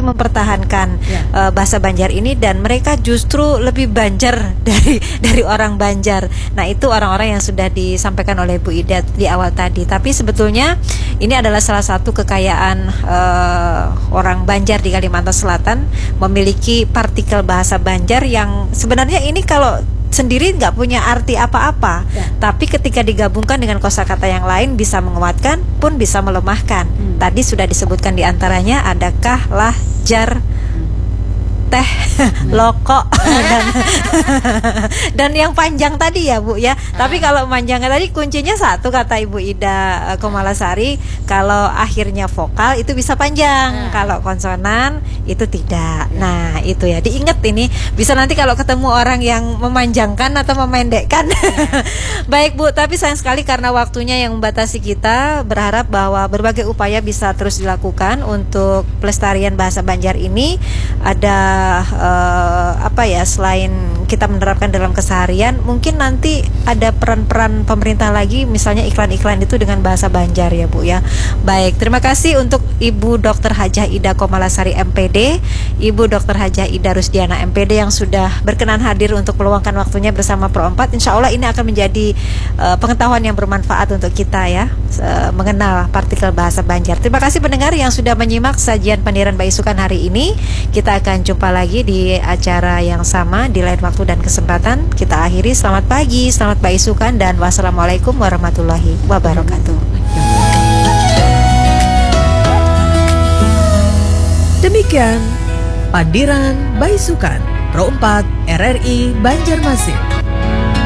mempertahankan bahasa Banjar ini, dan mereka justru lebih Banjar dari orang Banjar. Nah, itu orang-orang yang sudah disampaikan oleh Bu Ida di awal tadi. Tapi sebetulnya ini adalah salah satu kekayaan orang Banjar di Kalimantan Selatan, memiliki partikel bahasa Banjar yang sebenarnya ini kalau sendiri nggak punya arti apa-apa, tapi ketika digabungkan dengan kosakata yang lain bisa menguatkan pun bisa melemahkan. Tadi sudah disebutkan diantaranya adakah, lah, jar, teh, loko, dan yang panjang tadi ya Bu ya. Tapi kalau panjangnya tadi kuncinya satu, kata Ibu Ida Komalasari, kalau akhirnya vokal itu bisa panjang, kalau konsonan itu tidak. Nah itu ya, diingat ini, bisa nanti kalau ketemu orang yang memanjangkan atau memendekkan. Baik Bu, tapi sayang sekali karena waktunya yang membatasi kita, berharap bahwa berbagai upaya bisa terus dilakukan untuk pelestarian bahasa Banjar ini. Ada selain kita menerapkan dalam keseharian, mungkin nanti ada peran-peran pemerintah lagi, misalnya iklan-iklan itu dengan bahasa Banjar ya Bu ya. Baik, terima kasih untuk Ibu Dr. Hajah Ida Komalasari MPD, Ibu Dr. Hajah Ida Rusdiana MPD yang sudah berkenan hadir untuk meluangkan waktunya bersama Pro 4. Insya Allah ini akan menjadi pengetahuan yang bermanfaat untuk kita ya, mengenal partikel bahasa Banjar. Terima kasih pendengar yang sudah menyimak sajian Pandiran Baisukan hari ini. Kita akan jumpa lagi di acara yang sama di lain waktu dan kesempatan. Kita akhiri, selamat pagi, selamat baisukan, dan wassalamualaikum warahmatullahi wabarakatuh. Demikian Pandiran Baisukan Pro 4 RRI Banjarmasin.